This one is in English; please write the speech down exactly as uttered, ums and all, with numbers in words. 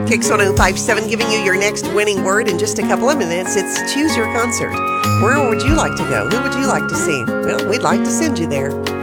Kicks one oh five point seven giving you your next winning word in just a couple of minutes. It's Choose Your Concert. Where would you like to go? Who would you like to see? Well, we'd like to send you there.